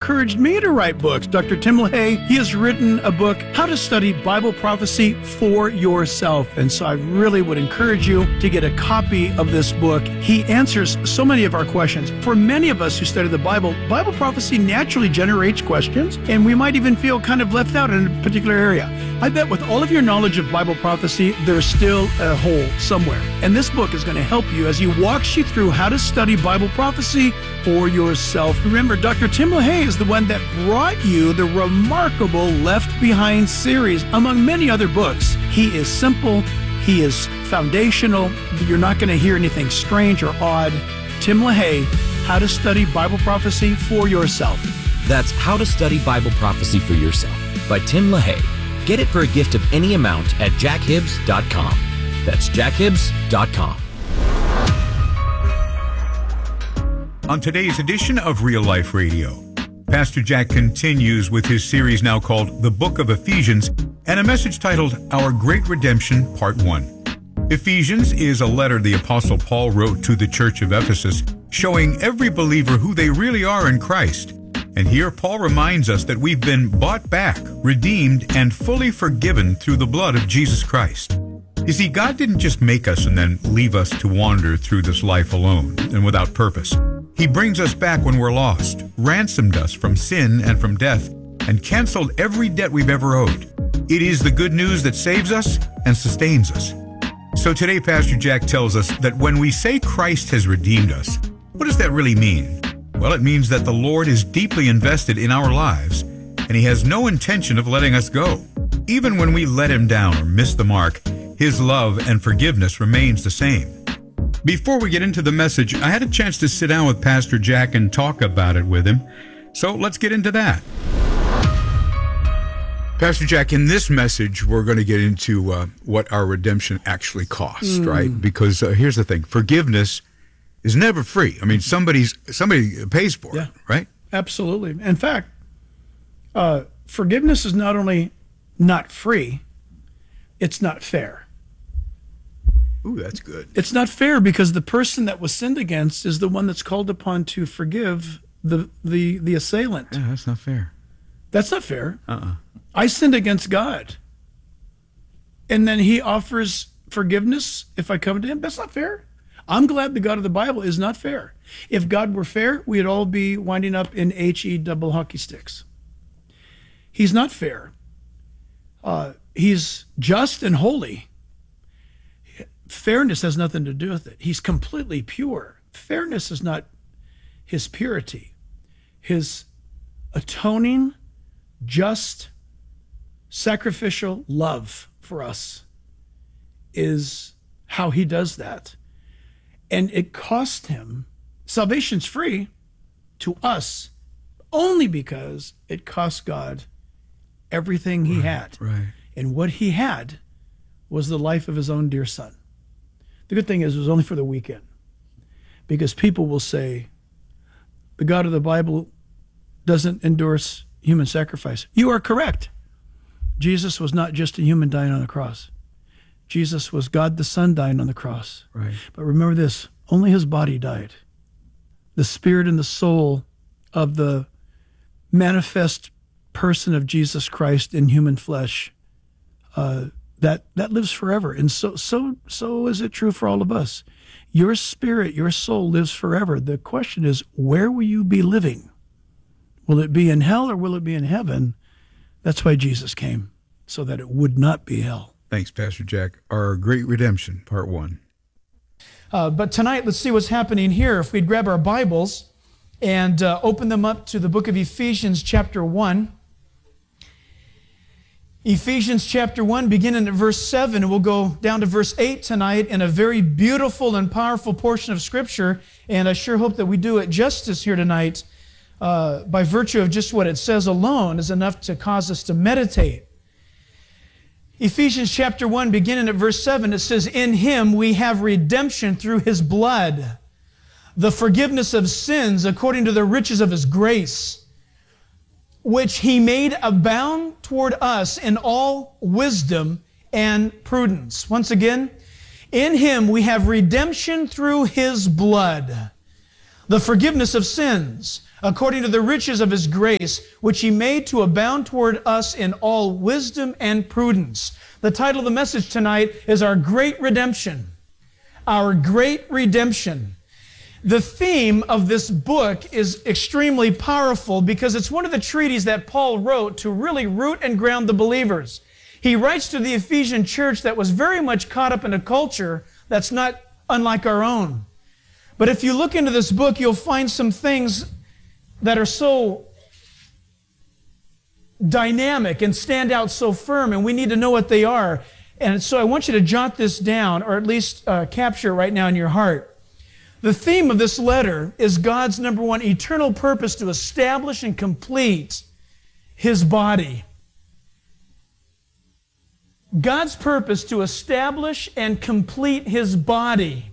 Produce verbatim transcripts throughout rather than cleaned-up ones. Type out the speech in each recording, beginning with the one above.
encouraged me to write books. Doctor Tim LaHaye, he has written a book, How to Study Bible Prophecy for Yourself. And so I really would encourage you to get a copy of this book. He answers so many of our questions. For many of us who study the Bible, Bible prophecy naturally generates questions, and we might even feel kind of left out in a particular area. I bet with all of your knowledge of Bible prophecy, there's still a hole somewhere. And this book is going to help you as he walks you through how to study Bible prophecy for yourself. Remember, Doctor Tim LaHaye is the one that brought you the remarkable Left Behind series, among many other books. He is simple. He is foundational. You're not going to hear anything strange or odd. Tim LaHaye, How to Study Bible Prophecy for Yourself. That's How to Study Bible Prophecy for Yourself by Tim LaHaye. Get it for a gift of any amount at jack hibbs dot com. That's jack hibbs dot com. On today's edition of Real Life Radio, Pastor Jack continues with his series now called The Book of Ephesians and a message titled Our Great Redemption, Part one. Ephesians is a letter the Apostle Paul wrote to the church of Ephesus, showing every believer who they really are in Christ. And here Paul reminds us that we've been bought back, redeemed, and fully forgiven through the blood of Jesus Christ. You see, God didn't just make us and then leave us to wander through this life alone and without purpose. He brings us back when we're lost, ransomed us from sin and from death, and canceled every debt we've ever owed. It is the good news that saves us and sustains us. So today, Pastor Jack tells us that when we say Christ has redeemed us, what does that really mean? Well, it means that the Lord is deeply invested in our lives, and He has no intention of letting us go. Even when we let Him down or miss the mark, His love and forgiveness remains the same. Before we get into the message, I had a chance to sit down with Pastor Jack and talk about it with him. So let's get into that. Pastor Jack, in this message, we're going to get into uh, what our redemption actually costs, mm. right? Because uh, here's the thing, forgiveness is never free. I mean, somebody's somebody pays for yeah, it, right? Absolutely. In fact, uh, forgiveness is not only not free, it's not fair. Ooh, that's good. It's not fair because the person that was sinned against is the one that's called upon to forgive the the, the assailant. Yeah, that's not fair. That's not fair. Uh-uh. I sinned against God. And then He offers forgiveness if I come to Him. That's not fair. I'm glad the God of the Bible is not fair. If God were fair, we'd all be winding up in H E double hockey sticks. He's not fair. Uh, he's just and holy. Fairness has nothing to do with it. He's completely pure. Fairness is not His purity. His atoning, just, sacrificial love for us is how He does that. And it cost Him. Salvation's free to us only because it cost God everything He right, had. Right. And what He had was the life of His own dear Son. The good thing is it was only for the weekend, because people will say, the God of the Bible doesn't endorse human sacrifice. You are correct. Jesus was not just a human dying on the cross. Jesus was God the Son dying on the cross. Right. But remember this, only His body died. The spirit and the soul of the manifest person of Jesus Christ in human flesh, uh, that that lives forever. And so so so is it true for all of us. Your spirit, your soul lives forever. The question is, where will you be living? Will it be in hell or will it be in heaven? That's why Jesus came, so that it would not be hell. Thanks, Pastor Jack. Our Great Redemption, Part one. Uh, but tonight, let's see what's happening here. If we'd grab our Bibles and uh, open them up to the book of Ephesians chapter one. Ephesians chapter one, beginning at verse seven, and we'll go down to verse eight tonight in a very beautiful and powerful portion of Scripture, and I sure hope that we do it justice here tonight. Uh, by virtue of just what it says alone is enough to cause us to meditate. Ephesians chapter one, beginning at verse seven, it says, "In Him we have redemption through His blood, the forgiveness of sins according to the riches of His grace, which He made abound toward us in all wisdom and prudence." Once again, in Him we have redemption through His blood, the forgiveness of sins according to the riches of his grace, which he made to abound toward us in all wisdom and prudence. The title of the message tonight is Our Great Redemption. Our Great Redemption. The theme of this book is extremely powerful because it's one of the treaties that Paul wrote to really root and ground the believers. He writes to the Ephesian church that was very much caught up in a culture that's not unlike our own. But if you look into this book, you'll find some things that are so dynamic and stand out so firm, and we need to know what they are. And so I want you to jot this down, or at least uh, capture it right now in your heart. The theme of this letter is God's, number one, eternal purpose to establish and complete his body. God's purpose to establish and complete his body.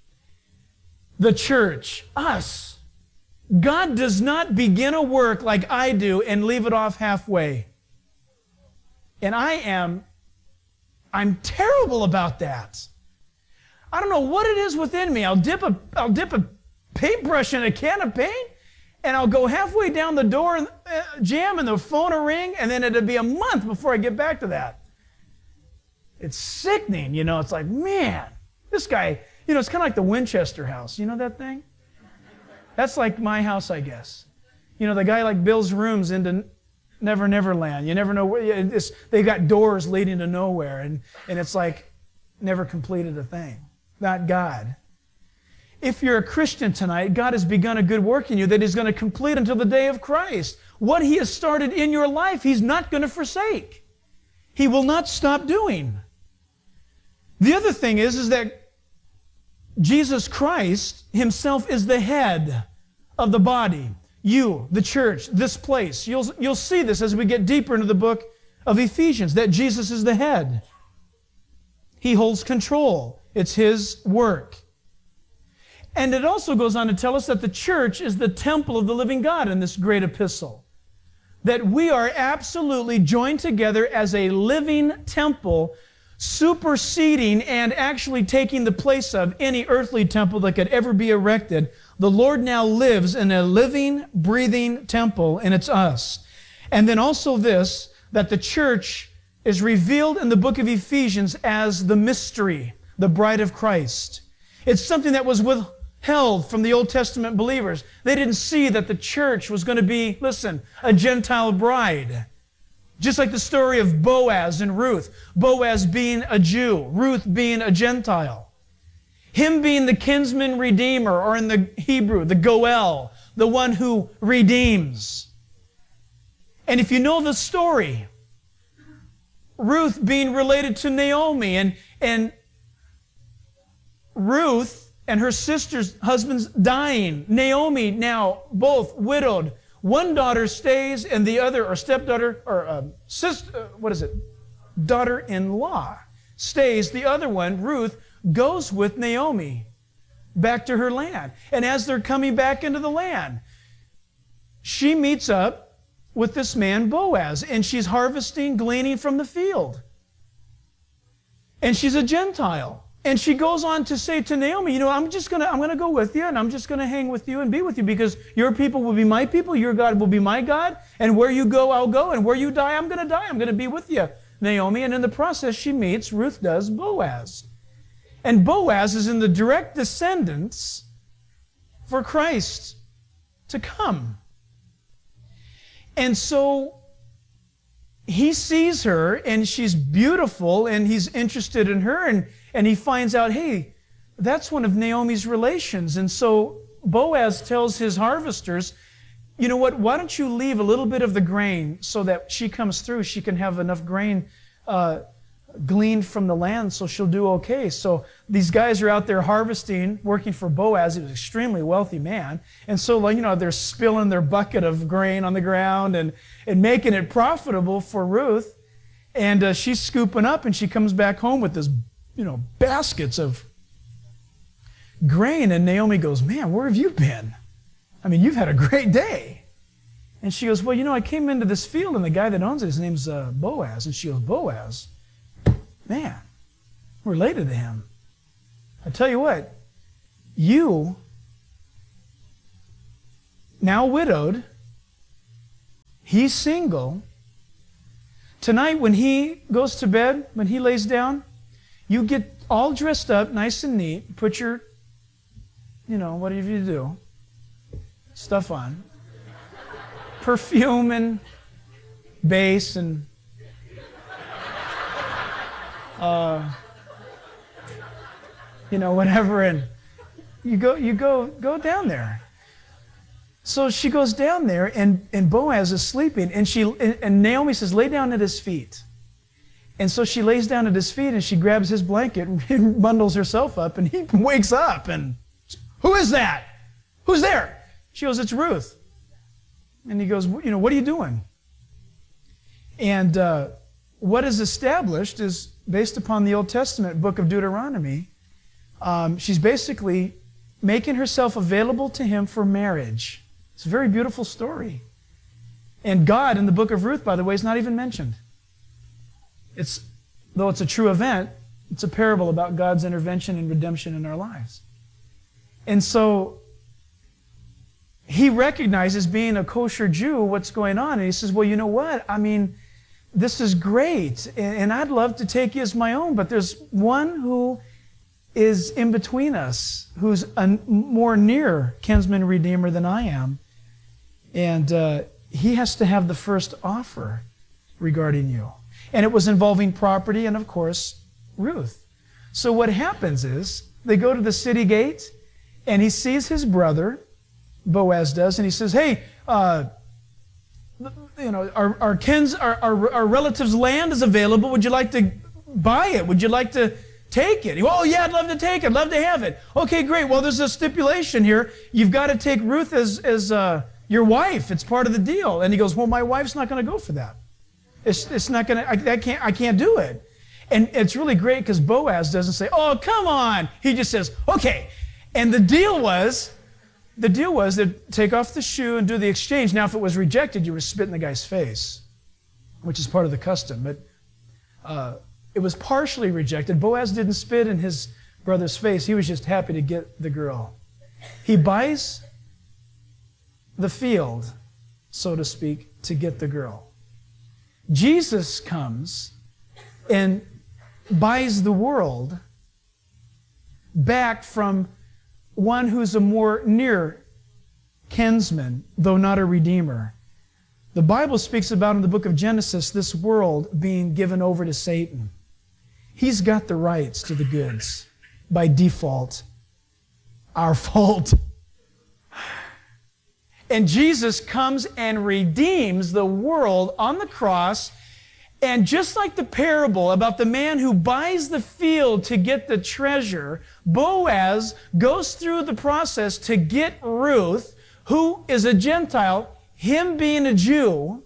The church, us. God does not begin a work like I do and leave it off halfway. And I am, I'm terrible about that. I don't know what it is within me. I'll dip a, I'll dip a paintbrush in a can of paint, and I'll go halfway down the door and uh, jam, and the phone will ring, and then it'll be a month before I get back to that. It's sickening, you know. It's like, man, this guy, you know, it's kind of like the Winchester house. You know that thing? That's like my house, I guess. You know, the guy like builds rooms into Never Never Land. You never know where. It's, they got doors leading to nowhere, and, and it's like never completed a thing. Not God. If you're a Christian tonight, God has begun a good work in you that he's going to complete until the day of Christ. What he has started in your life, he's not going to forsake. He will not stop doing. The other thing is, is that Jesus Christ himself is the head of the body. You, the church, this place. You'll, you'll see this as we get deeper into the book of Ephesians, that Jesus is the head. He holds control. It's his work. And it also goes on to tell us that the church is the temple of the living God in this great epistle. That we are absolutely joined together as a living temple, superseding and actually taking the place of any earthly temple that could ever be erected. The Lord now lives in a living, breathing temple, and it's us. And then also this, that the church is revealed in the book of Ephesians as the mystery, the bride of Christ. It's something that was withheld from the Old Testament believers. They didn't see that the church was going to be, listen, a Gentile bride. Just like the story of Boaz and Ruth. Boaz being a Jew, Ruth being a Gentile. Him being the kinsman redeemer, or in the Hebrew, the Goel, the one who redeems. And if you know the story, Ruth being related to Naomi, and, and Ruth and her sister's husbands dying. Naomi now both widowed. One daughter stays, and the other, or stepdaughter, or uh, sister, uh, what is it? Daughter-in-law stays. The other one, Ruth, goes with Naomi back to her land. And as they're coming back into the land, she meets up with this man, Boaz, and she's harvesting, gleaning from the field. And she's a Gentile. And she goes on to say to Naomi, you know, I'm just going to, I'm going to go with you, and I'm just going to hang with you and be with you, because your people will be my people, your God will be my God, and where you go, I'll go, and where you die, I'm going to die. I'm going to be with you, Naomi. And in the process, she meets, Ruth does, Boaz. And Boaz is in the direct descendants for Christ to come. And so he sees her, and she's beautiful, and he's interested in her, and And he finds out, hey, that's one of Naomi's relations. And so Boaz tells his harvesters, you know what, why don't you leave a little bit of the grain so that she comes through, she can have enough grain uh, gleaned from the land, so she'll do okay. So these guys are out there harvesting, working for Boaz. He was an extremely wealthy man. And so, you know, they're spilling their bucket of grain on the ground and, and making it profitable for Ruth. And uh, she's scooping up, and she comes back home with this, you know, baskets of grain. And Naomi goes, man, where have you been? I mean, you've had a great day. And she goes, well, you know, I came into this field, and the guy that owns it, his name's uh, Boaz. And she goes, Boaz? Man, I'm related to him. I tell you what, you now widowed, he's single. Tonight when he goes to bed, when he lays down, you get all dressed up, nice and neat, put your, you know, whatever you do, stuff on, perfume and bass and uh, you know, whatever, and you go, you go, go down there. So she goes down there, and, and Boaz is sleeping, and she and, and Naomi says, lay down at his feet. And so she lays down at his feet, and she grabs his blanket and bundles herself up, and he wakes up, and who is that? Who's there? She goes, it's Ruth. And he goes, you know, what are you doing? And uh, what is established is based upon the Old Testament book of Deuteronomy. Um, she's basically making herself available to him for marriage. It's a very beautiful story. And God in the book of Ruth, by the way, is not even mentioned. It's, though it's a true event, it's a parable about God's intervention and redemption in our lives. And so he recognizes, being a kosher Jew, what's going on. And he says, well, you know what? I mean, this is great. And I'd love to take you as my own, but there's one who is in between us, who's a more near kinsman redeemer than I am. And uh, he has to have the first offer regarding you. And it was involving property and, of course, Ruth. So what happens is they go to the city gate, and he sees his brother, Boaz does, and he says, hey, uh, you know, our, our, kins, our, our, our relative's land is available. Would you like to buy it? Would you like to take it? Oh, yeah, I'd love to take it. I'd love to have it. Okay, great. Well, there's a stipulation here. You've got to take Ruth as, as uh, your wife. It's part of the deal. And he goes, well, my wife's not going to go for that. It's, it's not going to, I, I can't, I can't do it. And it's really great because Boaz doesn't say, oh, come on. He just says, okay. And the deal was, the deal was that take off the shoe and do the exchange. Now, if it was rejected, you were spit in the guy's face, which is part of the custom. But uh, it was partially rejected. Boaz didn't spit in his brother's face. He was just happy to get the girl. He buys the field, so to speak, to get the girl. Jesus comes and buys the world back from one who's a more near kinsman, though not a redeemer. The Bible speaks about in the book of Genesis this world being given over to Satan. He's got the rights to the goods by default. Our fault. And Jesus comes and redeems the world on the cross. And just like the parable about the man who buys the field to get the treasure, Boaz goes through the process to get Ruth, who is a Gentile, him being a Jew,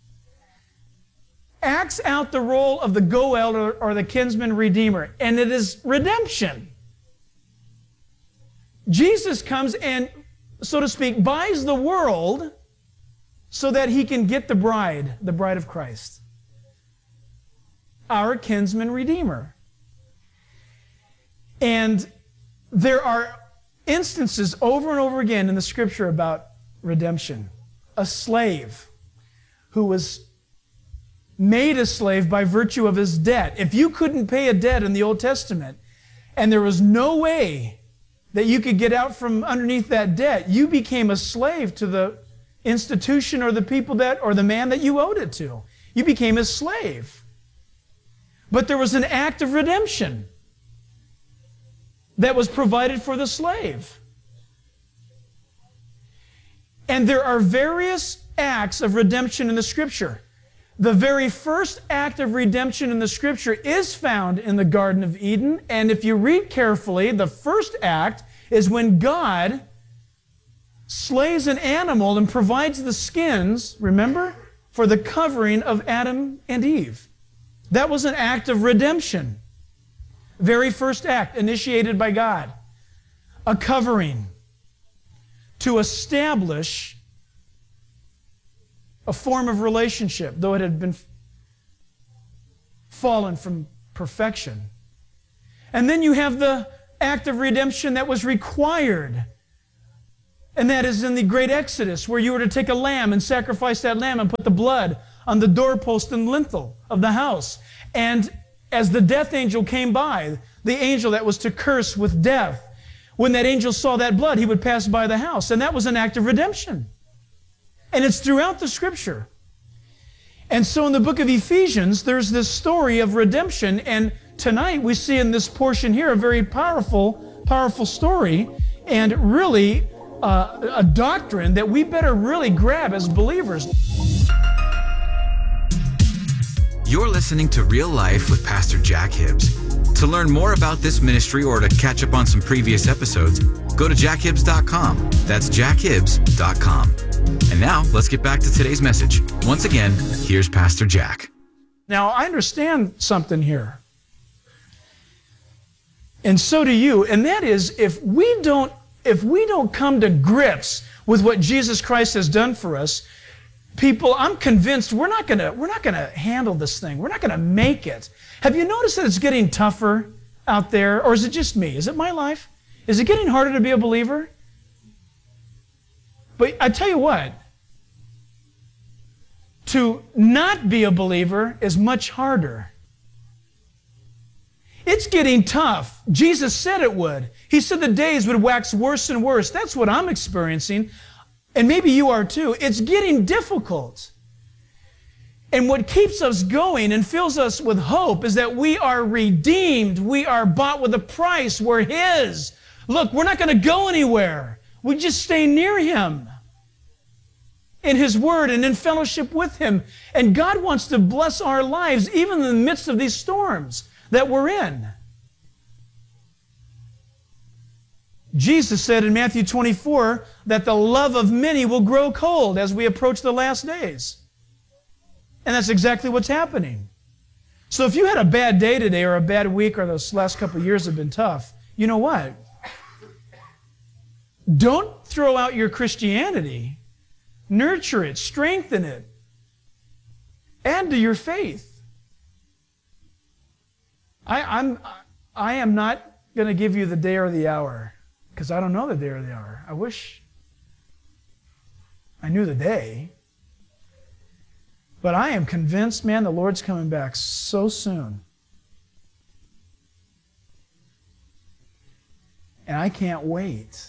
acts out the role of the Goel or, or the kinsman redeemer. And it is redemption. Jesus comes and, so to speak, buys the world so that he can get the bride, the bride of Christ. Our kinsman redeemer. And there are instances over and over again in the scripture about redemption. A slave who was made a slave by virtue of his debt. If you couldn't pay a debt in the Old Testament, and there was no way that you could get out from underneath that debt, you became a slave to the institution or the people that, or the man that you owed it to. You became a slave. But there was an act of redemption that was provided for the slave. And there are various acts of redemption in the Scripture. The very first act of redemption in the Scripture is found in the Garden of Eden. And if you read carefully, the first act is when God slays an animal and provides the skins, remember, for the covering of Adam and Eve. That was an act of redemption. Very first act initiated by God. A covering to establish a form of relationship, though it had been fallen from perfection. And then you have the act of redemption that was required And that is in the great Exodus, where you were to take a lamb and sacrifice that lamb and put the blood on the doorpost and lintel of the house. And as the death angel came by, the angel that was to curse with death, when that angel saw that blood, he would pass by the house. And that was an act of redemption. And it's throughout the Scripture. And so in the book of Ephesians, there's this story of redemption. And tonight we see in this portion here a very powerful, powerful story, and really uh, a doctrine that we better really grab as believers. You're listening to Real Life with Pastor Jack Hibbs. To learn more about this ministry or to catch up on some previous episodes, go to jack hibbs dot com. That's jack hibbs dot com. And now, let's get back to today's message. Once again, here's Pastor Jack. Now, I understand something here. And so do you. And that is, if we don't, if we don't come to grips with what Jesus Christ has done for us, people, I'm convinced we're not gonna, we're not gonna handle this thing. We're not gonna make it. Have you noticed that it's getting tougher out there? Or is it just me? Is it my life? Is it getting harder to be a believer? But I tell you what, to not be a believer is much harder. It's getting tough. Jesus said it would. He said the days would wax worse and worse. That's what I'm experiencing. And maybe you are too. It's getting difficult. And what keeps us going and fills us with hope is that we are redeemed. We are bought with a price. We're His. Look, we're not going to go anywhere. We just stay near Him in His Word and in fellowship with Him. And God wants to bless our lives even in the midst of these storms that we're in. Jesus said in Matthew twenty-four that the love of many will grow cold as we approach the last days. And that's exactly what's happening. So if you had a bad day today or a bad week or those last couple of years have been tough, you know what? Don't throw out your Christianity. Nurture it, strengthen it. Add to your faith. I, I'm, I am not going to give you the day or the hour, because I don't know the day or the hour. I wish I knew the day. But I am convinced, man, the Lord's coming back so soon. And I can't wait.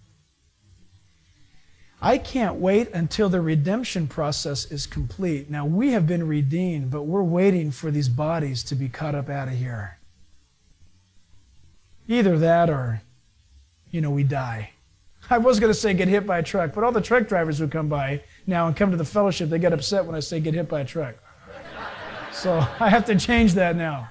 I can't wait until the redemption process is complete. Now, we have been redeemed, but we're waiting for these bodies to be caught up out of here. Either that or, you know, we die. I was going to say get hit by a truck, but all the truck drivers who come by now and come to the fellowship, they get upset when I say get hit by a truck. So I have to change that now.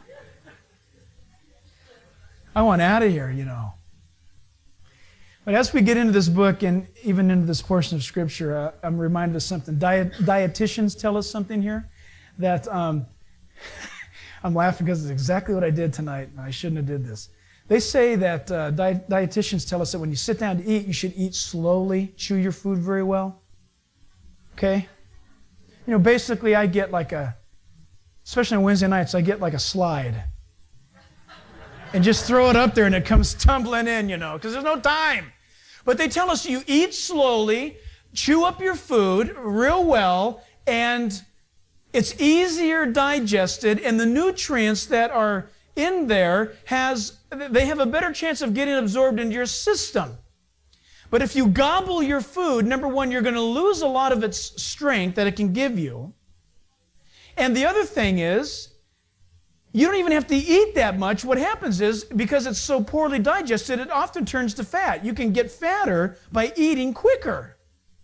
I want out of here, you know. But as we get into this book and even into this portion of Scripture, uh, I'm reminded of something. Diet, dietitians tell us something here that um, I'm laughing because it's exactly what I did tonight. I shouldn't have did this. They say that uh, diet, dietitians tell us that when you sit down to eat, you should eat slowly, chew your food very well. Okay? You know, basically I get like a, especially on Wednesday nights, I get like a slide. And just throw it up there and it comes tumbling in, you know, because there's no time. But they tell us you eat slowly, chew up your food real well, and it's easier digested, and the nutrients that are in there has, they have a better chance of getting absorbed into your system. But if you gobble your food, number one, you're going to lose a lot of its strength that it can give you. And the other thing is, you don't even have to eat that much. What happens is, because it's so poorly digested, it often turns to fat. You can get fatter by eating quicker.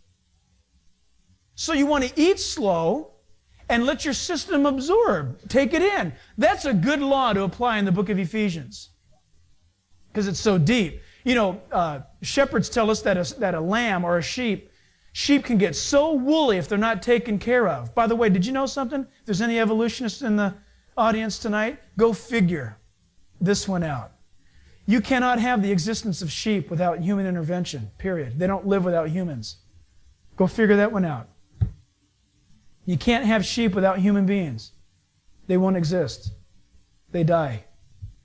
So you want to eat slow and let your system absorb. Take it in. That's a good law to apply in the book of Ephesians because it's so deep. You know, uh, shepherds tell us that a, that a lamb or a sheep, sheep can get so woolly if they're not taken care of. By the way, did you know something? If there's any evolutionists in the audience tonight, go figure this one out. You cannot have the existence of sheep without human intervention, period. They don't live without humans. Go figure that one out. You can't have sheep without human beings. They won't exist. They die.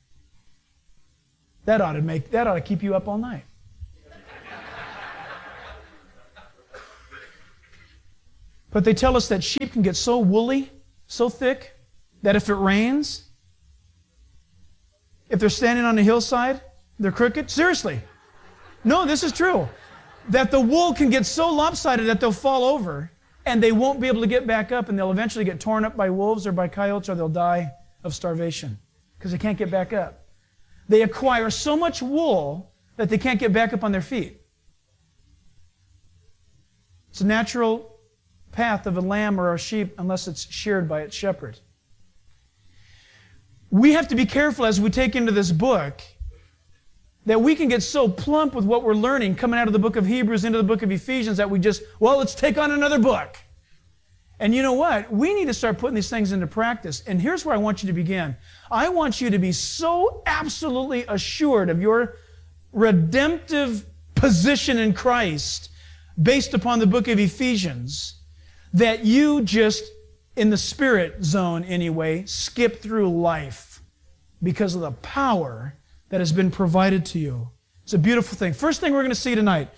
That ought to make, that ought to keep you up all night. But they tell us that sheep can get so woolly, so thick, that if it rains, if they're standing on a hillside, they're crooked. Seriously. No, this is true. That the wool can get so lopsided that they'll fall over and they won't be able to get back up, and they'll eventually get torn up by wolves or by coyotes, or they'll die of starvation because they can't get back up. They acquire so much wool that they can't get back up on their feet. It's a natural path of a lamb or a sheep unless it's sheared by its shepherd. We have to be careful as we take into this book that we can get so plump with what we're learning coming out of the book of Hebrews into the book of Ephesians that we just, well, let's take on another book. And you know what? We need to start putting these things into practice. And here's where I want you to begin. I want you to be so absolutely assured of your redemptive position in Christ based upon the book of Ephesians that you just, in the spirit zone anyway, skip through life because of the power that has been provided to you. It's a beautiful thing. First thing we're going to see tonight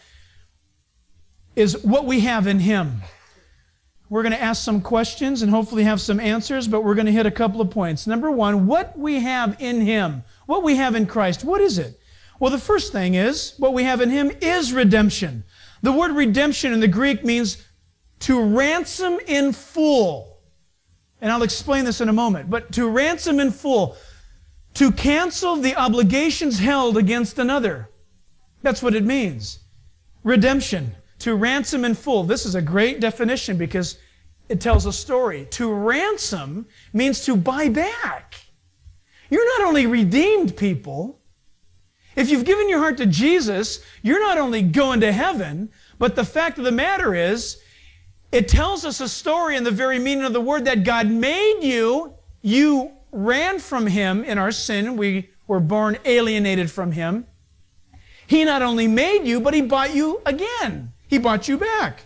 is what we have in Him. We're going to ask some questions and hopefully have some answers, but we're going to hit a couple of points. Number one, what we have in Him, what we have in Christ, what is it? Well, the first thing is, what we have in Him is redemption. The word redemption in the Greek means to ransom in full. And I'll explain this in a moment. But to ransom in full, to cancel the obligations held against another. That's what it means. Redemption, to ransom in full. This is a great definition because it tells a story. To ransom means to buy back. You're not only redeemed people. If you've given your heart to Jesus, you're not only going to heaven, but the fact of the matter is, it tells us a story in the very meaning of the word that God made you. You ran from Him in our sin. We were born alienated from Him. He not only made you, but He bought you again. He bought you back.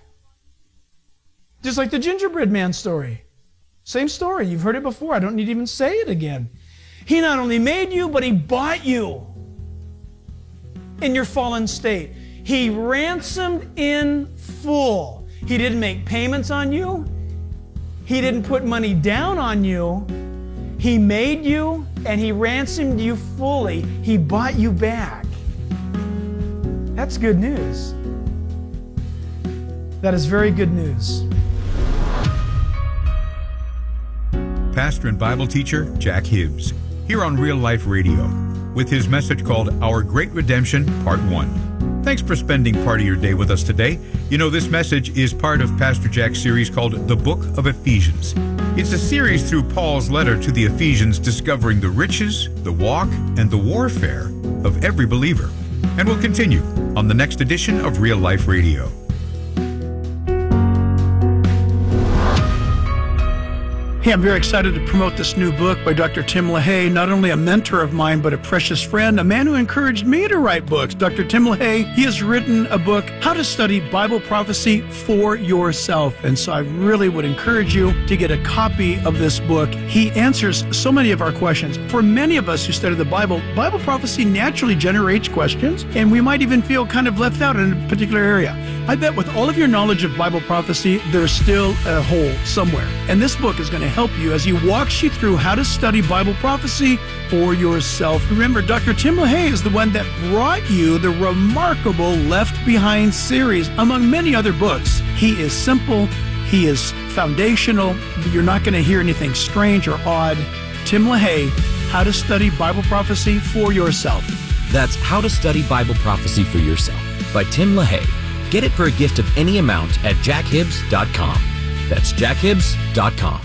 Just like the gingerbread man story. Same story. You've heard it before. I don't need to even say it again. He not only made you, but He bought you in your fallen state. He ransomed in full. He didn't make payments on you. He didn't put money down on you. He made you and He ransomed you fully. He bought you back. That's good news. That is very good news. Pastor and Bible teacher Jack Hibbs, here on Real Life Radio, with his message called Our Great Redemption, Part one. Thanks for spending part of your day with us today. You know, this message is part of Pastor Jack's series called The Book of Ephesians. It's a series through Paul's letter to the Ephesians discovering the riches, the walk, and the warfare of every believer. And we'll continue on the next edition of Real Life Radio. Hey, I'm very excited to promote this new book by Doctor Tim LaHaye, not only a mentor of mine, but a precious friend, a man who encouraged me to write books. Doctor Tim LaHaye, he has written a book, How to Study Bible Prophecy for Yourself. And so I really would encourage you to get a copy of this book. He answers so many of our questions. For many of us who study the Bible, Bible prophecy naturally generates questions, and we might even feel kind of left out in a particular area. I bet with all of your knowledge of Bible prophecy, there's still a hole somewhere. And this book is going to help you as he walks you through how to study Bible prophecy for yourself. Remember, Doctor Tim LaHaye is the one that brought you the remarkable Left Behind series, among many other books. He is simple. He is foundational. You're not going to hear anything strange or odd. Tim LaHaye, How to Study Bible Prophecy for Yourself. That's How to Study Bible Prophecy for Yourself by Tim LaHaye. Get it for a gift of any amount at jack hibbs dot com. That's jack hibbs dot com.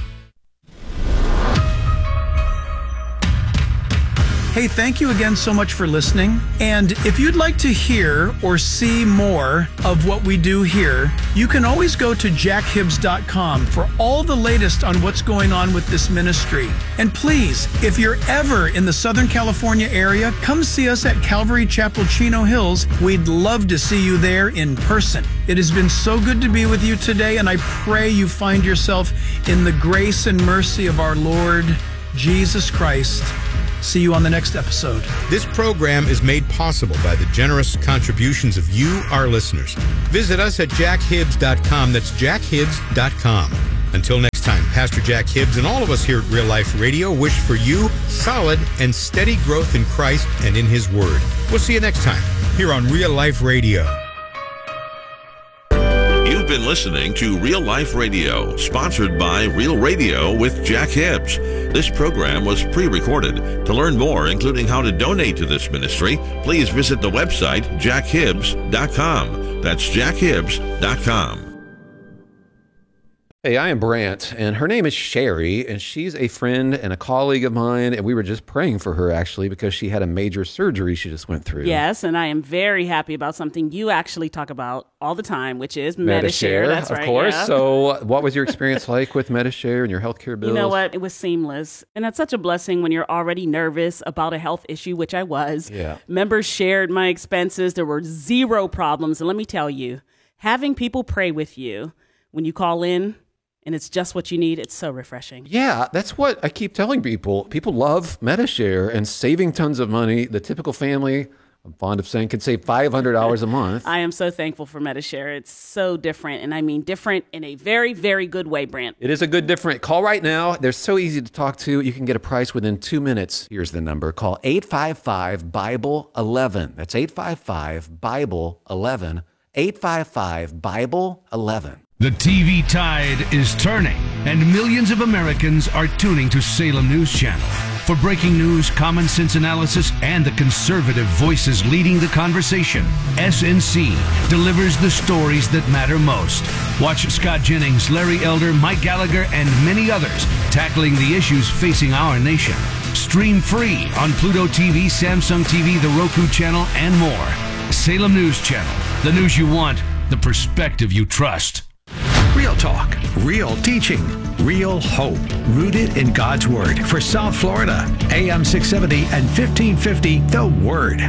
Hey, thank you again so much for listening. And if you'd like to hear or see more of what we do here, you can always go to jack hibbs dot com for all the latest on what's going on with this ministry. And please, if you're ever in the Southern California area, come see us at Calvary Chapel, Chino Hills. We'd love to see you there in person. It has been so good to be with you today, and I pray you find yourself in the grace and mercy of our Lord Jesus Christ. See you on the next episode. This program is made possible by the generous contributions of you, our listeners. Visit us at jack hibbs dot com. That's jack hibbs dot com. Until next time, Pastor Jack Hibbs and all of us here at Real Life Radio wish for you solid and steady growth in Christ and in His Word. We'll see you next time here on Real Life Radio. You've been listening to Real Life Radio, sponsored by Real Radio with Jack Hibbs. This program was pre-recorded. To learn more, including how to donate to this ministry, please visit the website jack hibbs dot com. That's jack hibbs dot com. Hey, I am Brant, and her name is Sherry, and she's a friend and a colleague of mine, and we were just praying for her, actually, because she had a major surgery she just went through. Yes, and I am very happy about something you actually talk about all the time, which is Medi-Share. Medi-Share, That's of right, course. yeah. So what was your experience like with Medi-Share and your healthcare bills? You know what? It was seamless, and that's such a blessing when you're already nervous about a health issue, which I was. Yeah. Members shared my expenses. There were zero problems, and let me tell you, having people pray with you when you call in, and it's just what you need, it's so refreshing. Yeah, that's what I keep telling people. People love Medi-Share and saving tons of money. The typical family, I'm fond of saying, can save five hundred dollars a month. I am so thankful for Medi-Share. It's so different, and I mean different in a very, very good way, Brant. It is a good different. Call right now. They're so easy to talk to. You can get a price within two minutes. Here's the number. Call eight five five, Bible eleven. That's eight five five, Bible eleven. eight five five, Bible eleven. The T V tide is turning, and millions of Americans are tuning to Salem News Channel. For breaking news, common sense analysis, and the conservative voices leading the conversation, S N C delivers the stories that matter most. Watch Scott Jennings, Larry Elder, Mike Gallagher, and many others tackling the issues facing our nation. Stream free on Pluto T V, Samsung T V, the Roku channel, and more. Salem News Channel, the news you want, the perspective you trust. Real talk, real teaching, real hope, rooted in God's Word. For South Florida, A M six seventy and fifteen fifty, The Word.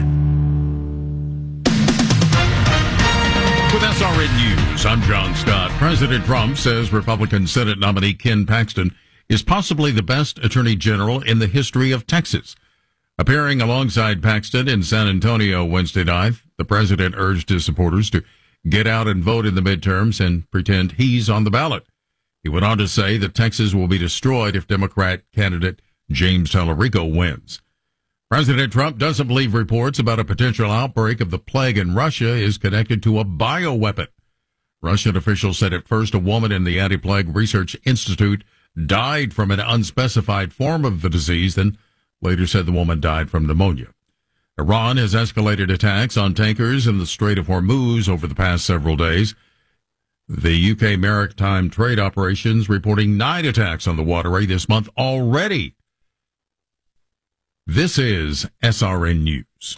With S R N News, I'm John Scott. President Trump says Republican Senate nominee Ken Paxton is possibly the best attorney general in the history of Texas. Appearing alongside Paxton in San Antonio Wednesday night, the president urged his supporters to get out and vote in the midterms and pretend he's on the ballot. He went on to say that Texas will be destroyed if Democrat candidate James Tallarico wins. President Trump doesn't believe reports about a potential outbreak of the plague in Russia is connected to a bioweapon. Russian officials said at first a woman in the Anti-Plague Research Institute died from an unspecified form of the disease, then later said the woman died from pneumonia. Iran has escalated attacks on tankers in the Strait of Hormuz over the past several days. The U K Maritime Trade Operations reporting nine attacks on the waterway this month already. This is S R N News.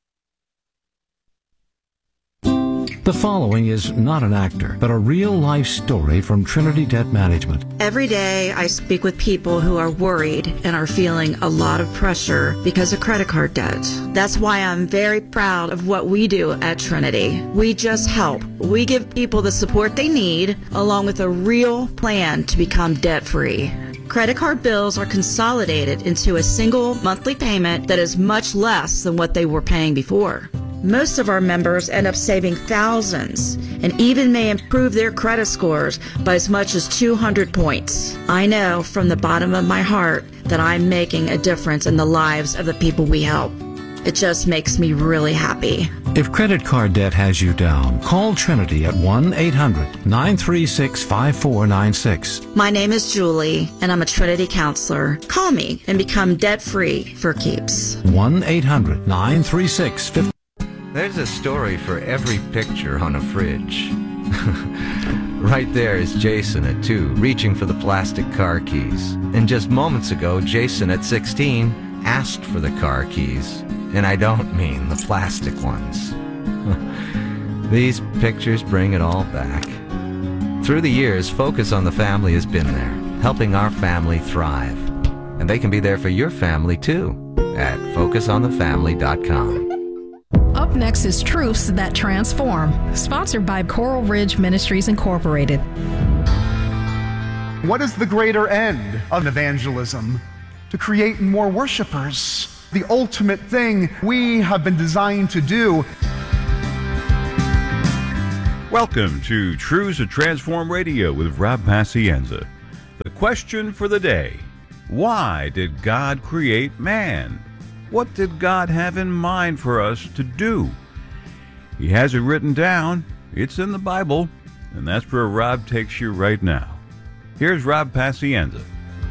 The following is not an actor, but a real-life story from Trinity Debt Management. Every day I speak with people who are worried and are feeling a lot of pressure because of credit card debt. That's why I'm very proud of what we do at Trinity. We just help. We give people the support they need, along with a real plan to become debt-free. Credit card bills are consolidated into a single monthly payment that is much less than what they were paying before. Most of our members end up saving thousands and even may improve their credit scores by as much as two hundred points. I know from the bottom of my heart that I'm making a difference in the lives of the people we help. It just makes me really happy. If credit card debt has you down, call Trinity at one eight hundred, nine three six, five four nine six. My name is Julie, and I'm a Trinity counselor. Call me and become debt-free for keeps. one eight hundred, nine three six, five four nine six. There's a story for every picture on a fridge. Right there is Jason at two, reaching for the plastic car keys. And just moments ago, Jason at sixteen asked for the car keys. And I don't mean the plastic ones. These pictures bring it all back. Through the years, Focus on the Family has been there, helping our family thrive. And they can be there for your family too, at focus on the family dot com. Up next is Truths That Transform, sponsored by Coral Ridge Ministries Incorporated. What is the greater end of evangelism? to create more worshipers, the ultimate thing we have been designed to do. Welcome to Truths to Transform Radio with Rob Pacienza. The question for the day: why did God create man? What did God have in mind for us to do? He has it written down. It's in the Bible, and that's where Rob takes you right now. Here's Rob Pacienza.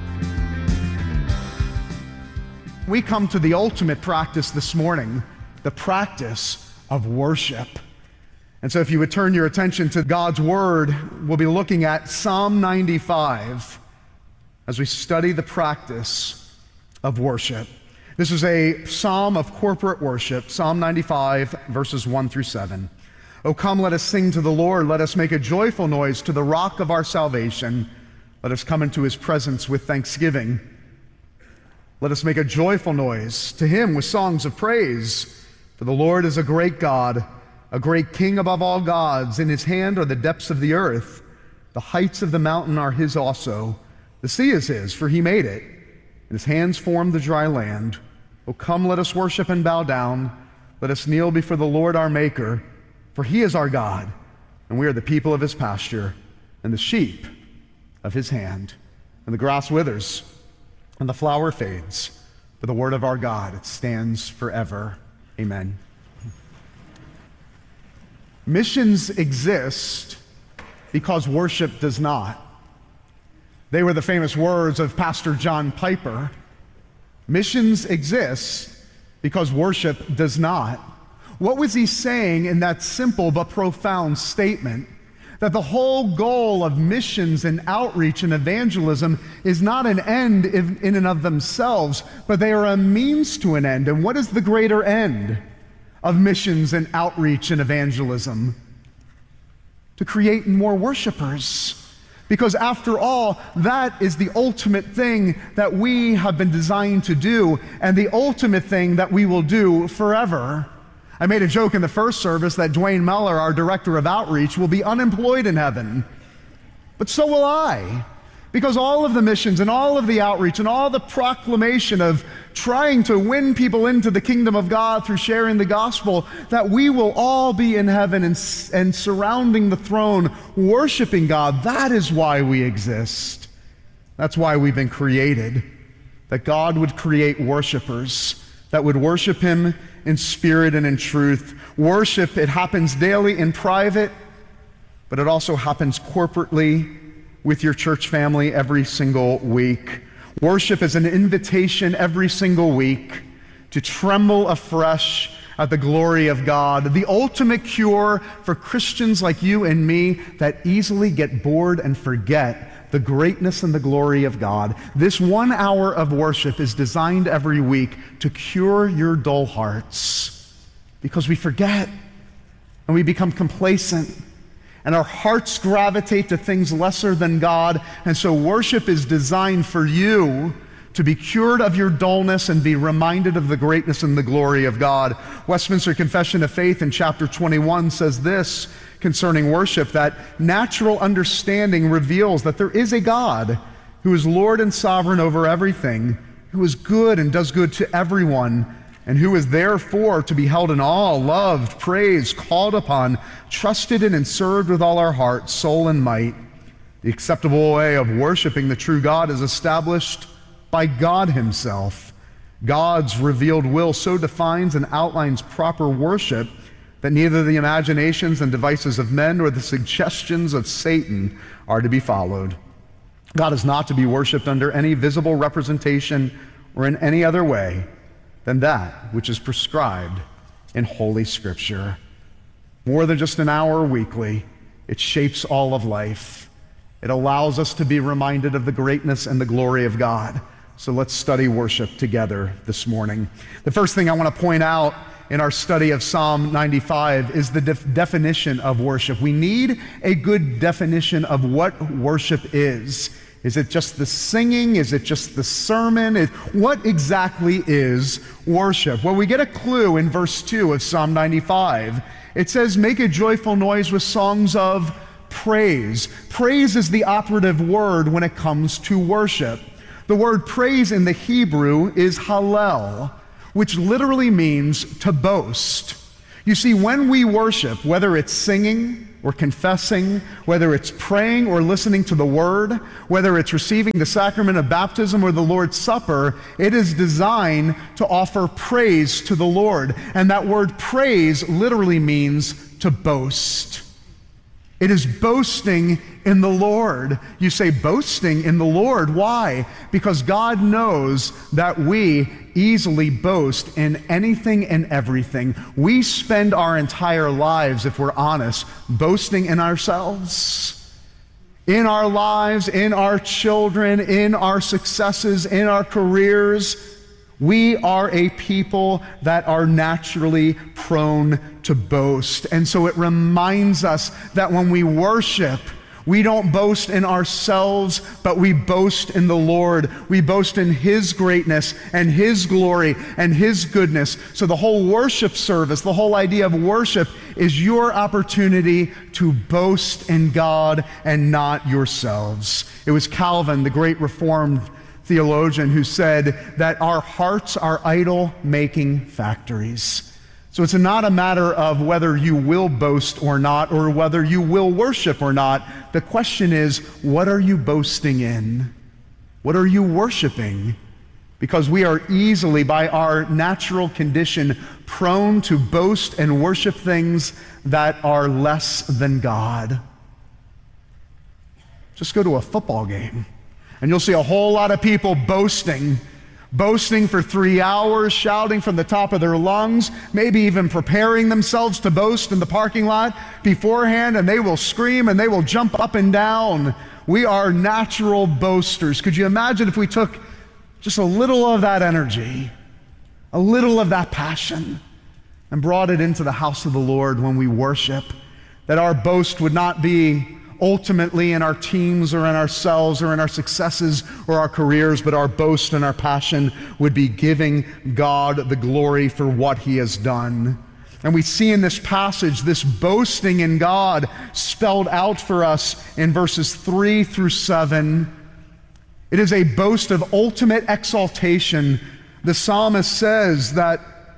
We come to the ultimate practice this morning, the practice of worship. And so if you would turn your attention to God's Word, we'll be looking at Psalm ninety-five as we study the practice of worship. This is a psalm of corporate worship, Psalm ninety-five, verses one through seven. O come, let us sing to the Lord. Let us make a joyful noise to the rock of our salvation. Let us come into his presence with thanksgiving. Let us make a joyful noise to him with songs of praise. For the Lord is a great God, a great King above all gods. In his hand are the depths of the earth. The heights of the mountain are his also. The sea is his, for he made it, and his hands formed the dry land. O come, let us worship and bow down. Let us kneel before the Lord our Maker, for he is our God, and we are the people of his pasture, and the sheep of his hand. And the grass withers, and the flower fades, but the word of our God, it stands forever. Amen. Missions exist because worship does not. They were the famous words of Pastor John Piper. Missions exist because worship does not. What was he saying in that simple but profound statement? That the whole goal of missions and outreach and evangelism is not an end in and of themselves, but they are a means to an end. And what is the greater end of missions and outreach and evangelism? To create more worshipers. Because after all, that is the ultimate thing that we have been designed to do, and the ultimate thing that we will do forever. I made a joke in the first service that Dwayne Meller, our director of outreach, will be unemployed in heaven. But so will I. Because all of the missions and all of the outreach and all the proclamation of trying to win people into the kingdom of God through sharing the gospel, that we will all be in heaven and, and surrounding the throne, worshiping God. That is why we exist. That's why we've been created. That God would create worshipers that would worship him in spirit and in truth. Worship, it happens daily in private, but it also happens corporately with your church family every single week. Worship is an invitation every single week to tremble afresh at the glory of God, the ultimate cure for Christians like you and me that easily get bored and forget the greatness and the glory of God. This one hour of worship is designed every week to cure your dull hearts, because we forget and we become complacent. And our hearts gravitate to things lesser than God. And so worship is designed for you to be cured of your dullness and be reminded of the greatness and the glory of God. Westminster Confession of Faith in chapter twenty-one says this concerning worship, that natural understanding reveals that there is a God who is Lord and sovereign over everything, who is good and does good to everyone, and who is therefore to be held in awe, loved, praised, called upon, trusted in, and served with all our heart, soul, and might. The acceptable way of worshiping the true God is established by God himself. God's revealed will so defines and outlines proper worship that neither the imaginations and devices of men nor the suggestions of Satan are to be followed. God is not to be worshiped under any visible representation or in any other way than that which is prescribed in Holy Scripture. More than just an hour weekly, it shapes all of life. It allows us to be reminded of the greatness and the glory of God. So let's study worship together this morning. The first thing I want to point out in our study of Psalm ninety-five is the def- definition of worship. We need a good definition of what worship is. Is it just the singing? Is it just the sermon? Is, what exactly is worship? Well, we get a clue in verse two of Psalm ninety-five. It says, make a joyful noise with songs of praise. Praise is the operative word when it comes to worship. The word praise in the Hebrew is hallel, which literally means to boast. You see, when we worship, whether it's singing or confessing, whether it's praying or listening to the word, whether it's receiving the sacrament of baptism or the Lord's Supper, it is designed to offer praise to the Lord. And that word praise literally means to boast. It is boasting in the Lord. You say boasting in the Lord. Why? Because God knows that we easily boast in anything and everything. We spend our entire lives, if we're honest, boasting in ourselves, in our lives, in our children, in our successes, in our careers. We are a people that are naturally prone to boast. And so it reminds us that when we worship, we don't boast in ourselves, but we boast in the Lord. We boast in His greatness and His glory and His goodness. So the whole worship service, the whole idea of worship is your opportunity to boast in God and not yourselves. It was Calvin, the great Reformed theologian, who said that our hearts are idol-making factories. So it's not a matter of whether you will boast or not, or whether you will worship or not. The question is, what are you boasting in? What are you worshiping? Because we are easily, by our natural condition, prone to boast and worship things that are less than God. Just go to a football game, and you'll see a whole lot of people boasting, boasting for three hours, shouting from the top of their lungs, maybe even preparing themselves to boast in the parking lot beforehand, and they will scream and they will jump up and down. We are natural boasters. Could you imagine if we took just a little of that energy, a little of that passion, and brought it into the house of the Lord when we worship? That our boast would not be ultimately in our teams or in ourselves or in our successes or our careers, but our boast and our passion would be giving God the glory for what He has done. And we see in this passage this boasting in God spelled out for us in verses three through seven. It is a boast of ultimate exaltation. The psalmist says that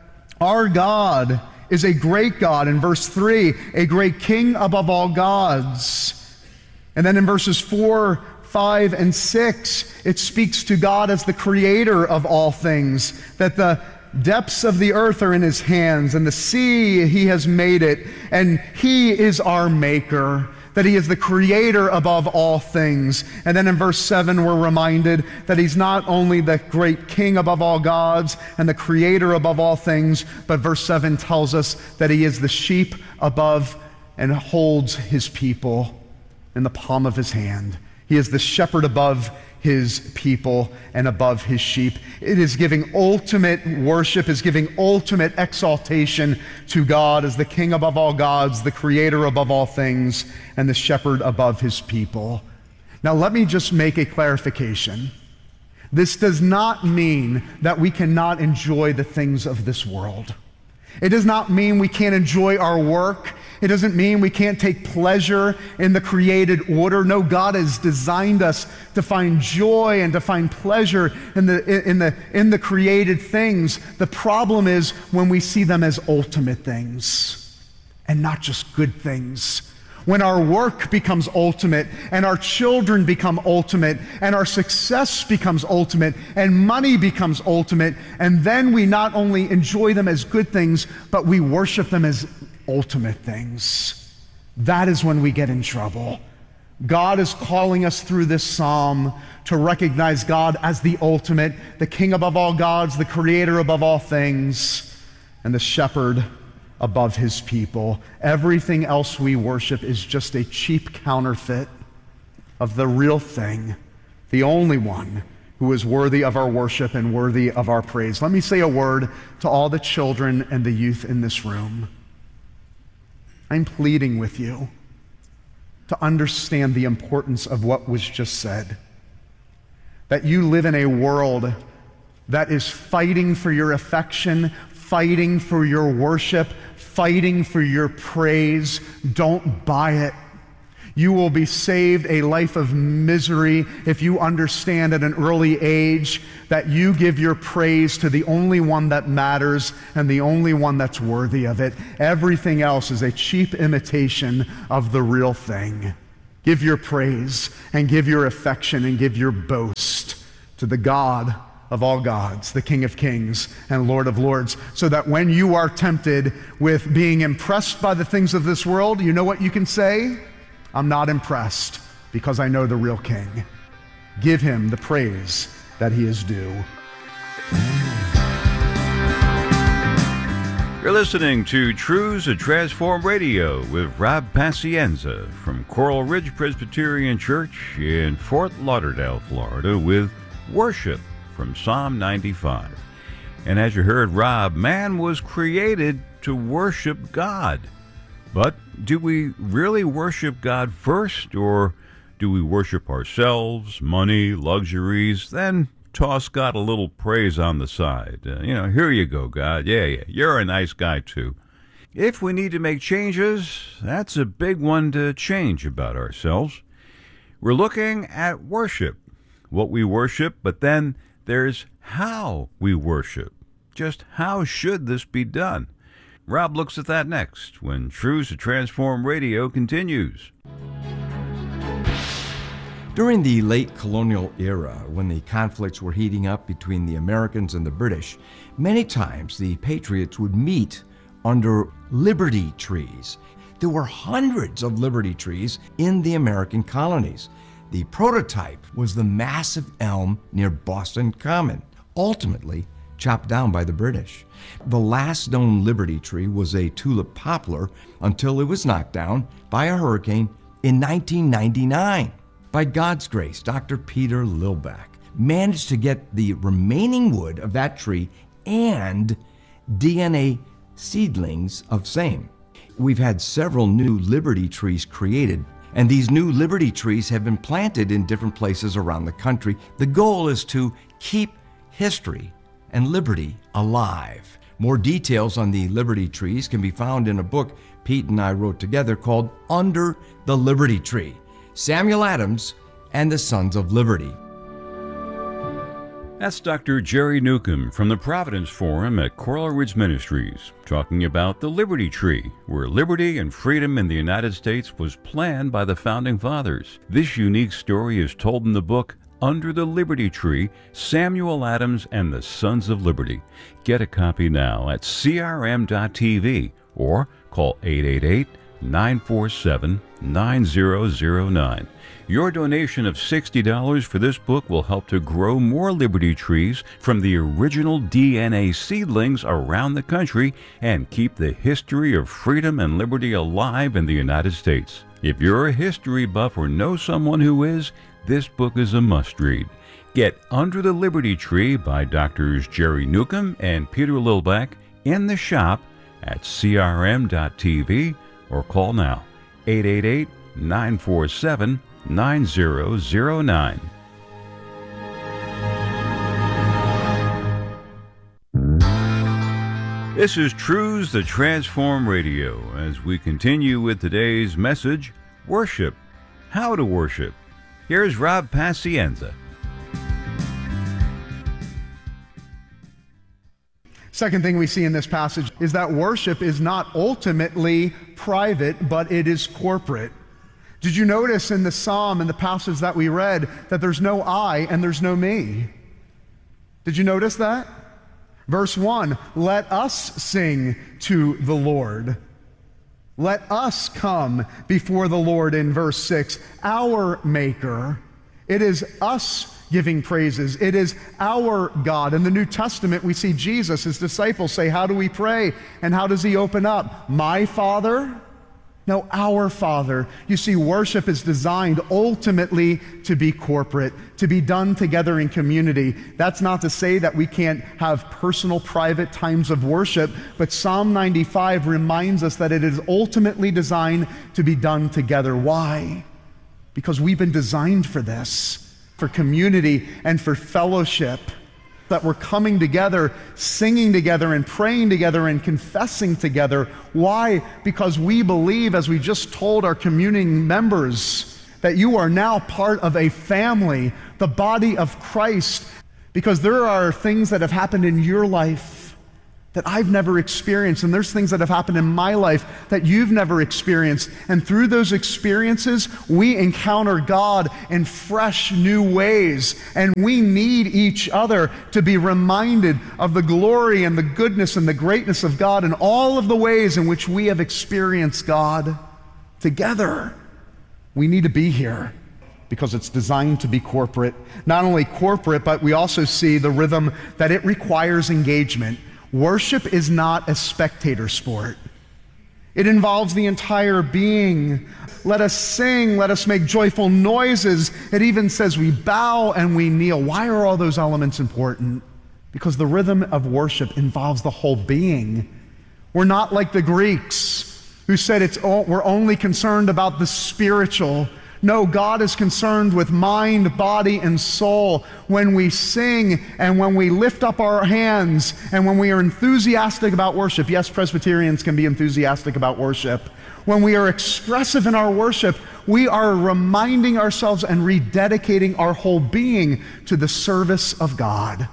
our God is a great God, in verse three, a great King above all gods. And then in verses four, five, and six, it speaks to God as the creator of all things, that the depths of the earth are in His hands, and the sea, He has made it, and He is our maker, that He is the creator above all things. And then in verse seven, we're reminded that He's not only the great King above all gods and the creator above all things, but verse seven tells us that He is the sheep above and holds His people in the palm of His hand. He is the shepherd above His people and above His sheep. It is giving ultimate worship, is giving ultimate exaltation to God as the King above all gods, the creator above all things, and the shepherd above His people. Now let me just make a clarification. This does not mean that we cannot enjoy the things of this world. It does not mean we can't enjoy our work. It doesn't mean we can't take pleasure in the created order. No, God has designed us to find joy and to find pleasure in the, in the, in the created things. The problem is when we see them as ultimate things and not just good things. When our work becomes ultimate, and our children become ultimate, and our success becomes ultimate, and money becomes ultimate, and then we not only enjoy them as good things, but we worship them as ultimate things. That is when we get in trouble. God is calling us through this psalm to recognize God as the ultimate, the King above all gods, the creator above all things, and the shepherd above His people. Everything else we worship is just a cheap counterfeit of the real thing, the only one who is worthy of our worship and worthy of our praise. Let me say a word to all the children and the youth in this room. I'm pleading with you to understand the importance of what was just said. That you live in a world that is fighting for your affection, fighting for your worship, fighting for your praise. Don't buy it. You will be saved a life of misery if you understand at an early age that you give your praise to the only one that matters and the only one that's worthy of it. Everything else is a cheap imitation of the real thing. Give your praise and give your affection and give your boast to the God of all gods, the King of kings and Lord of lords, so that when you are tempted with being impressed by the things of this world, you know what you can say? I'm not impressed because I know the real King. Give him the praise that he is due. You're listening to Truths That Transform Radio with Rob Pacienza from Coral Ridge Presbyterian Church in Fort Lauderdale, Florida, with Worship from Psalm ninety-five. And as you heard Rob, man was created to worship God. But do we really worship God first, or do we worship ourselves, money, luxuries, then toss God a little praise on the side? Uh, you know, here you go, God. Yeah, yeah, you're a nice guy too. If we need to make changes, that's a big one to change about ourselves. We're looking at worship, what we worship, but then there's how we worship. Just how should this be done? Rob looks at that next when Truths to Transform Radio continues. During the late colonial era, when the conflicts were heating up between the Americans and the British, many times the patriots would meet under liberty trees. There were hundreds of liberty trees in the American colonies. The prototype was the massive elm near Boston Common, ultimately chopped down by the British. The last known liberty tree was a tulip poplar until it was knocked down by a hurricane in nineteen ninety-nine. By God's grace, Doctor Peter Lilback managed to get the remaining wood of that tree and D N A seedlings of same. We've had several new liberty trees created, and these new liberty trees have been planted in different places around the country. The goal is to keep history and liberty alive. More details on the liberty trees can be found in a book Pete and I wrote together called Under the Liberty Tree, Samuel Adams and the Sons of Liberty. That's Doctor Jerry Newcomb from the Providence Forum at Coral Ridge Ministries, talking about the Liberty Tree, where liberty and freedom in the United States was planned by the Founding Fathers. This unique story is told in the book Under the Liberty Tree, Samuel Adams and the Sons of Liberty. Get a copy now at C R M dot T V or call eight eight eight, nine four seven, nine zero zero nine. Your donation of sixty dollars for this book will help to grow more liberty trees from the original D N A seedlings around the country and keep the history of freedom and liberty alive in the United States. If you're a history buff or know someone who is, this book is a must-read. Get Under the Liberty Tree by Doctors Jerry Newcomb and Peter Lilback in the shop at C R M dot T V or call now, eight eight eight, nine four seven, nine zero zero nine. This is Truths That Transform Radio as we continue with today's message, Worship. How to worship. Here's Rob Pacienza. Second thing we see in this passage is that worship is not ultimately private, but it is corporate. Did you notice in the psalm, in the passage that we read, that there's no I and there's no me? Did you notice that? Verse one, let us sing to the Lord. Let us come before the Lord in verse six, our Maker. It is us giving praises. It is our God. In the New Testament, we see Jesus, his disciples say, how do we pray? And how does he open up? My Father? No, our Father. You see, worship is designed ultimately to be corporate, to be done together in community. That's not to say that we can't have personal, private times of worship, but Psalm ninety-five reminds us that it is ultimately designed to be done together. Why? Because we've been designed for this, for community and for fellowship. that we're coming together, singing together, and praying together, and confessing together. Why? Because we believe, as we just told our communing members, that you are now part of a family, the body of Christ, because there are things that have happened in your life that I've never experienced, and there's things that have happened in my life that you've never experienced. And through those experiences, we encounter God in fresh, new ways, and we need each other to be reminded of the glory and the goodness and the greatness of God and all of the ways in which we have experienced God together. We need to be here because it's designed to be corporate. Not only corporate, but we also see the rhythm that it requires engagement. Worship is not a spectator sport. It involves the entire being. Let us sing, let us make joyful noises. It even says we bow and we kneel. Why are all those elements important? Because the rhythm of worship involves the whole being. We're not like the Greeks who said it's all, we're only concerned about the spiritual. No, God is concerned with mind, body, and soul. When we sing and when we lift up our hands and when we are enthusiastic about worship, yes, Presbyterians can be enthusiastic about worship. When we are expressive in our worship, we are reminding ourselves and rededicating our whole being to the service of God.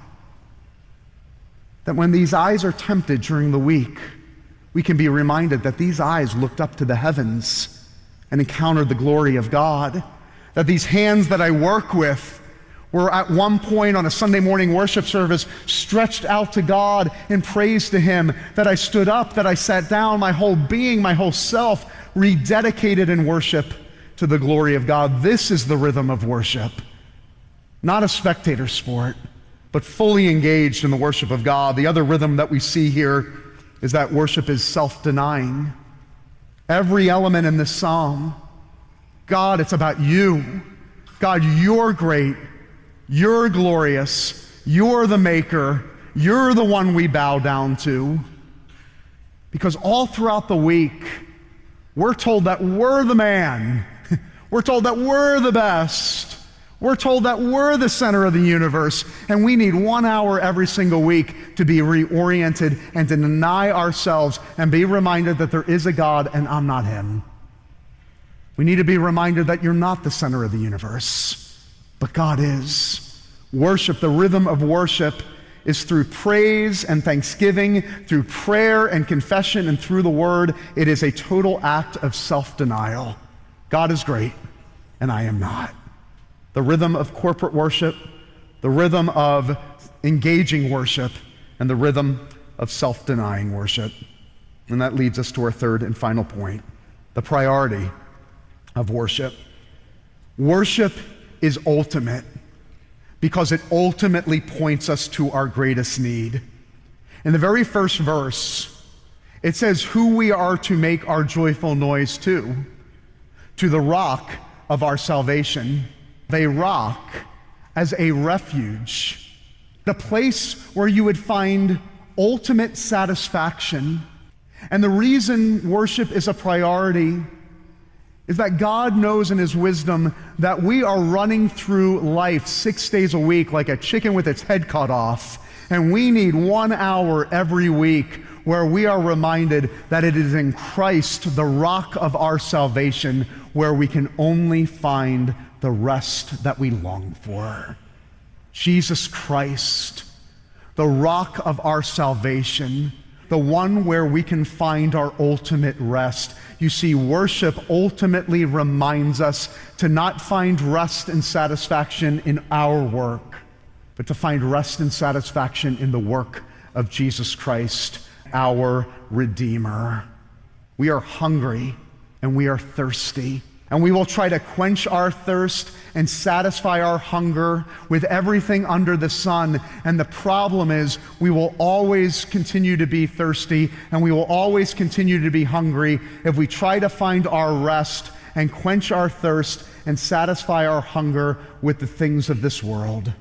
That when these eyes are tempted during the week, we can be reminded that these eyes looked up to the heavens and encountered the glory of God. That these hands that I work with were at one point on a Sunday morning worship service stretched out to God in praise to Him. That I stood up, that I sat down, my whole being, my whole self rededicated in worship to the glory of God. This is the rhythm of worship. Not a spectator sport, but fully engaged in the worship of God. The other rhythm that we see here is that worship is self-denying. Every element in this psalm, God, it's about you. God, you're great. You're glorious. You're the maker. You're the one we bow down to. Because all throughout the week, we're told that we're the man. We're told that we're the best. We're told that we're the center of the universe, and we need one hour every single week to be reoriented and to deny ourselves and be reminded that there is a God and I'm not Him. We need to be reminded that you're not the center of the universe, but God is. Worship, the rhythm of worship, is through praise and thanksgiving, through prayer and confession, and through the Word. It is a total act of self-denial. God is great, and I am not. The rhythm of corporate worship, the rhythm of engaging worship, and the rhythm of self-denying worship. And that leads us to our third and final point, the priority of worship. Worship is ultimate because it ultimately points us to our greatest need. In the very first verse, it says who we are to make our joyful noise to, to the rock of our salvation. A rock as a refuge, the place where you would find ultimate satisfaction. And the reason worship is a priority is that God knows in His wisdom that we are running through life six days a week like a chicken with its head cut off, and we need one hour every week where we are reminded that it is in Christ, the rock of our salvation, where we can only find the rest that we long for. Jesus Christ, the rock of our salvation, the one where we can find our ultimate rest. You see, worship ultimately reminds us to not find rest and satisfaction in our work, but to find rest and satisfaction in the work of Jesus Christ, our Redeemer. We are hungry and we are thirsty, and we will try to quench our thirst and satisfy our hunger with everything under the sun. And the problem is we will always continue to be thirsty and we will always continue to be hungry if we try to find our rest and quench our thirst and satisfy our hunger with the things of this world.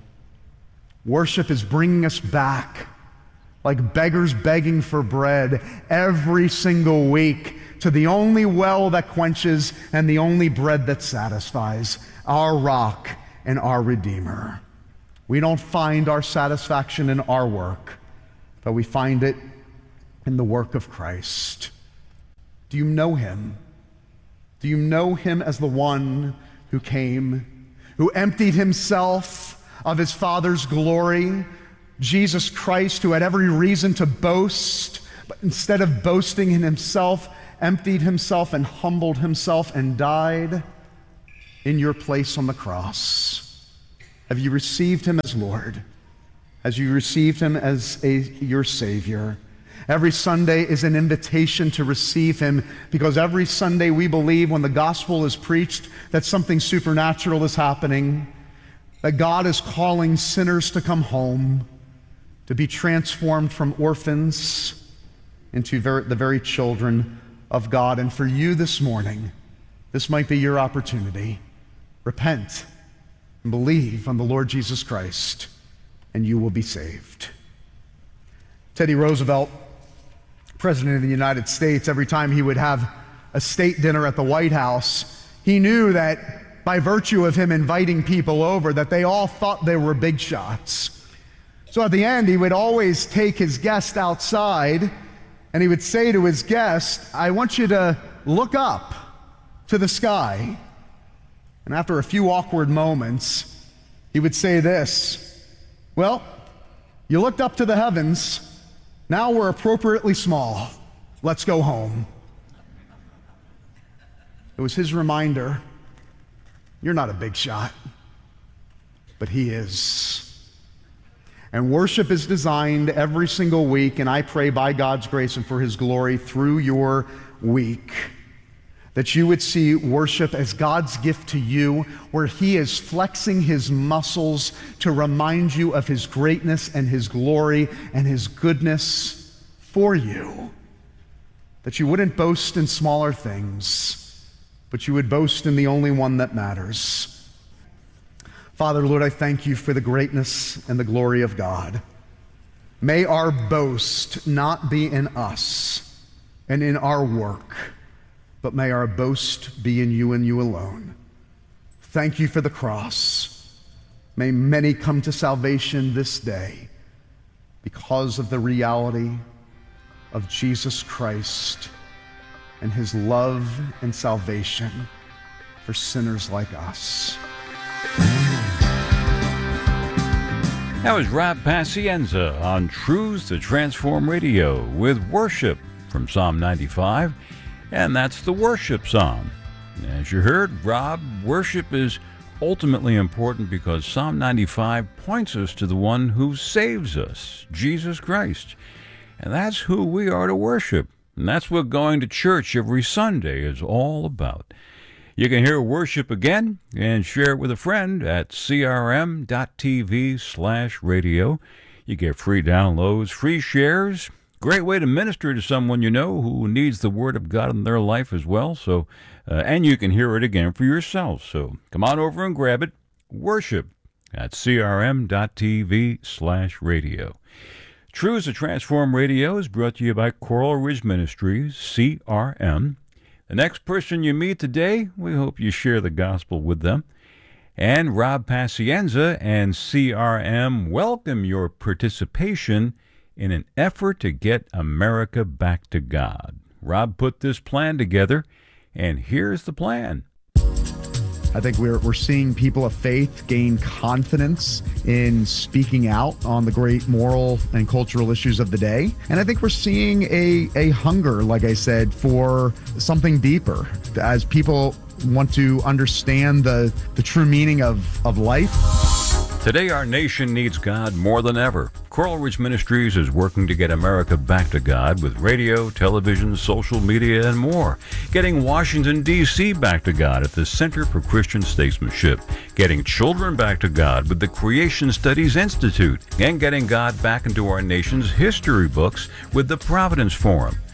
Worship is bringing us back like beggars begging for bread every single week to the only well that quenches and the only bread that satisfies, our rock and our Redeemer. We don't find our satisfaction in our work, but we find it in the work of Christ. Do you know him? Do you know him as the one who came, who emptied himself of his Father's glory? Jesus Christ, who had every reason to boast, but instead of boasting in himself, emptied himself and humbled himself and died in your place on the cross. Have you received him as Lord? Has you received him as a, your Savior? Every Sunday is an invitation to receive him, because every Sunday we believe when the gospel is preached that something supernatural is happening, that God is calling sinners to come home, to be transformed from orphans into ver- the very children of God. And for you this morning, this might be your opportunity. Repent and believe on the Lord Jesus Christ, and you will be saved. Teddy Roosevelt, President of the United States, every time he would have a state dinner at the White House, he knew that by virtue of him inviting people over, that they all thought they were big shots. So at the end, he would always take his guest outside, and he would say to his guest, I want you to look up to the sky. And after a few awkward moments, he would say this, well, you looked up to the heavens. Now we're appropriately small. Let's go home. It was his reminder, you're not a big shot, but he is. And worship is designed every single week, and I pray by God's grace and for his glory through your week, that you would see worship as God's gift to you, where he is flexing his muscles to remind you of his greatness and his glory and his goodness for you. That you wouldn't boast in smaller things, but you would boast in the only one that matters. Father, Lord, I thank you for the greatness and the glory of God. May our boast not be in us and in our work, but may our boast be in you and you alone. Thank you for the cross. May many come to salvation this day because of the reality of Jesus Christ and his love and salvation for sinners like us. That was Rob Pacienza on Truths to Transform Radio with worship from Psalm ninety-five, and that's the worship song. As you heard, Rob, worship is ultimately important because Psalm ninety-five points us to the one who saves us, Jesus Christ. And that's who we are to worship. And that's what going to church every Sunday is all about. You can hear worship again and share it with a friend at crm.tv slash radio. You get free downloads, free shares. Great way to minister to someone you know who needs the Word of God in their life as well. So, uh, and you can hear it again for yourself. So come on over and grab it. Worship at crm.tv slash radio. Truths to Transform Radio is brought to you by Coral Ridge Ministries, C R M. The next person you meet today, we hope you share the gospel with them. And Rob Pacienza and C R M welcome your participation in an effort to get America back to God. Rob put this plan together, and here's the plan. I think we're we're seeing people of faith gain confidence in speaking out on the great moral and cultural issues of the day. And I think we're seeing a, a hunger, like I said, for something deeper as people want to understand the, the true meaning of, of life. Today, our nation needs God more than ever. Coral Ridge Ministries is working to get America back to God with radio, television, social media, and more. Getting Washington, D C back to God at the Center for Christian Statesmanship. Getting children back to God with the Creation Studies Institute. And getting God back into our nation's history books with the Providence Forum.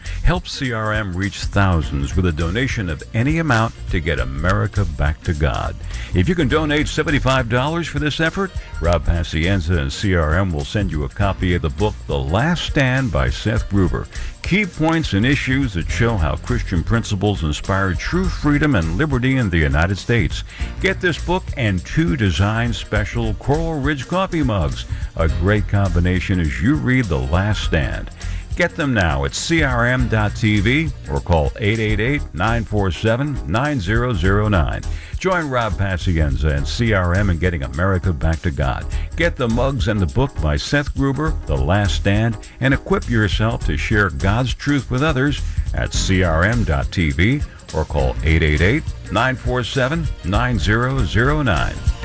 Help C R M reach thousands with a donation of any amount to get America back to God. If you can donate seventy-five dollars for this effort, Rob Pacienza and C R M will send you a copy of the book The Last Stand by Seth Gruber. Key points and issues that show how Christian principles inspire true freedom and liberty in the United States. Get this book and two design special Coral Ridge coffee mugs. A great combination as you read The Last Stand. Get them now at C R M dot T V or call eight eight eight, nine four seven, nine zero zero nine. Join Rob Pacienza and C R M in getting America back to God. Get the mugs and the book by Seth Gruber, The Last Stand, and equip yourself to share God's truth with others at C R M dot T V or call eight eight eight, nine four seven, nine zero zero nine.